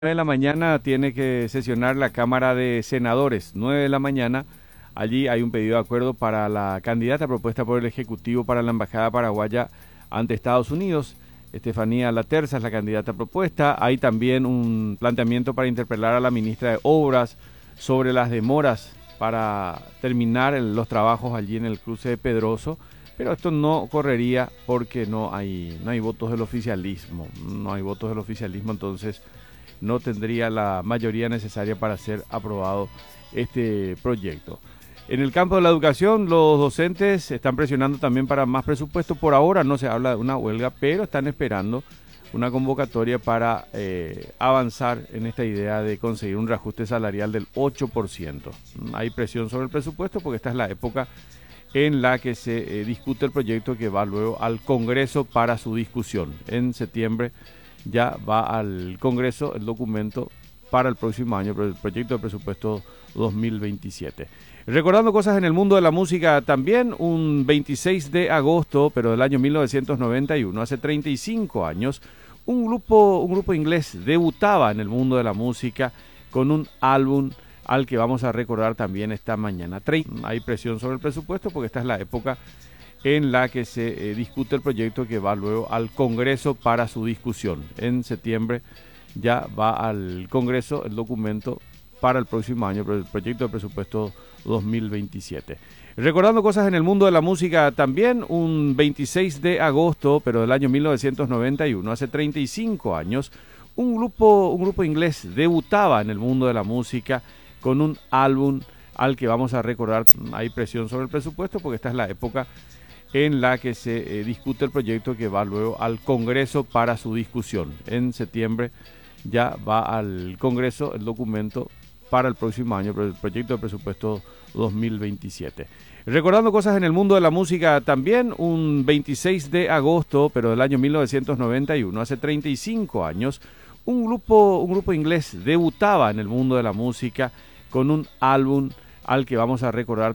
De la mañana tiene que sesionar la Cámara de Senadores. 9 de la mañana, allí hay un pedido de acuerdo para la candidata propuesta por el Ejecutivo para la Embajada Paraguaya ante Estados Unidos. Estefanía Laterza es la candidata propuesta. Hay también un planteamiento para interpelar a la ministra de Obras sobre las demoras para terminar los trabajos allí en el cruce de Pedroso. Pero esto no correría porque no hay votos del oficialismo. No hay votos del oficialismo, entonces no tendría la mayoría necesaria para ser aprobado este proyecto. En el campo de la educación, los docentes están presionando también para más presupuesto. Por ahora no se habla de una huelga, pero están esperando una convocatoria para avanzar en esta idea de conseguir un reajuste salarial del 8%. Hay presión sobre el presupuesto porque esta es la época en la que se discute el proyecto que va luego al Congreso para su discusión. En septiembre ya va al Congreso el documento para el próximo año, el proyecto de presupuesto 2027. Recordando cosas en el mundo de la música también, un 26 de agosto, pero del año 1991, hace 35 años, un grupo inglés debutaba en el mundo de la música con un álbum al que vamos a recordar también esta mañana. Hay presión sobre el presupuesto porque esta es la época en la que se discute el proyecto que va luego al Congreso para su discusión. En septiembre ya va al Congreso el documento para el próximo año, el proyecto de presupuesto 2027. Recordando cosas en el mundo de la música también, un 26 de agosto, pero del año 1991, hace 35 años, un grupo inglés debutaba en el mundo de la música con un álbum al que vamos a recordar. Hay presión sobre el presupuesto porque esta es la época en la que se discute el proyecto que va luego al Congreso para su discusión. En septiembre ya va al Congreso el documento para el próximo año, el proyecto de presupuesto 2027. Recordando cosas en el mundo de la música también, un 26 de agosto, pero del año 1991, hace 35 años, un grupo inglés debutaba en el mundo de la música con un álbum al que vamos a recordar